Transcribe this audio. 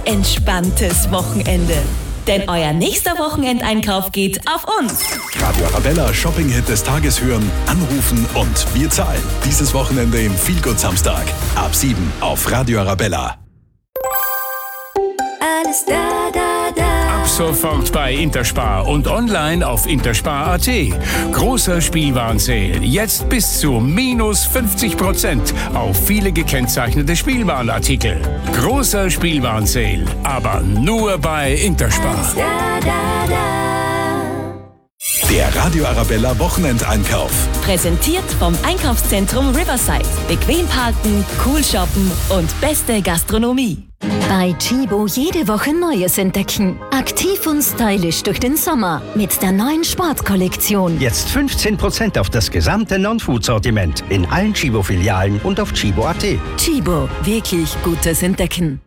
entspanntes Wochenende. Denn euer nächster Wochenendeinkauf geht auf uns. Radio Arabella Shopping-Hit des Tages hören, anrufen und wir zahlen. Dieses Wochenende im Feelgood Samstag. Ab 7 auf Radio Arabella. Alles da, da, da. Ab sofort bei Interspar und online auf interspar.at. Großer Spielwarenseil. Jetzt bis zu minus 50% auf viele gekennzeichnete Spielwarenartikel. Großer Spielwarenseil, aber nur bei Interspar. Alles da, da, da. Der Radio Arabella Wochenendeinkauf. Präsentiert vom Einkaufszentrum Riverside. Bequem parken, cool shoppen und beste Gastronomie. Bei Chibo jede Woche Neues entdecken. Aktiv und stylisch durch den Sommer mit der neuen Sportkollektion. Jetzt 15% auf das gesamte Non-Food-Sortiment in allen Chibo-Filialen und auf chibo.at. Chibo, wirklich gutes Entdecken.